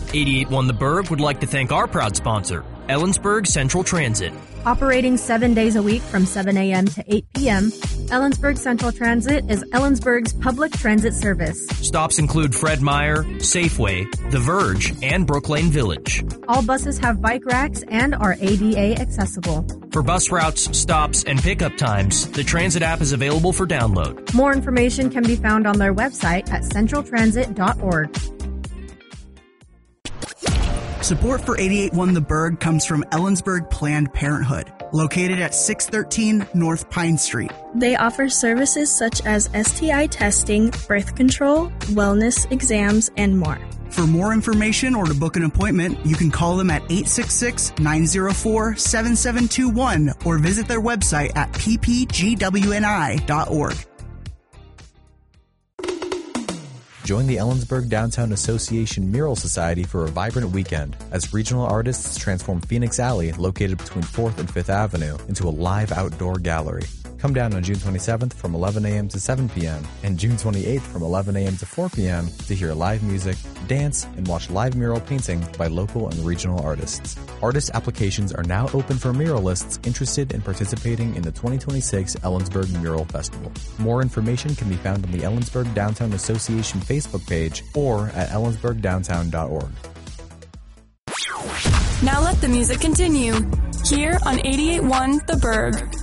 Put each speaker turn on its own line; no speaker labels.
88.1 The Berg would like to thank our proud sponsor, Ellensburg Central Transit.
Operating 7 days a week from 7 a.m. to 8 p.m., Ellensburg Central Transit is Ellensburg's public transit service.
Stops include Fred Meyer, Safeway, The Verge, and Brooklane Village.
All buses have bike racks and are ADA accessible.
For bus routes, stops, and pickup times, the Transit app is available for download.
More information can be found on their website at centraltransit.org.
Support for 88.1 The Berg comes from Ellensburg Planned Parenthood, located at 613 North Pine Street.
They offer services such as STI testing, birth control, wellness exams, and more.
For more information or to book an appointment, you can call them at 866-904-7721 or visit their website at ppgwni.org.
Join the Ellensburg Downtown Association Mural Society for a vibrant weekend as regional artists transform Phoenix Alley, located between 4th and 5th Avenue, into a live outdoor gallery. Come down on June 27th from 11 a.m. to 7 p.m. and June 28th from 11 a.m. to 4 p.m. to hear live music, dance, and watch live mural painting by local and regional artists. Artist applications are now open for muralists interested in participating in the 2026 Ellensburg Mural Festival. More information can be found on the Ellensburg Downtown Association Facebook page or at ellensburgdowntown.org.
Now let the music continue here on 88.1 The Berg.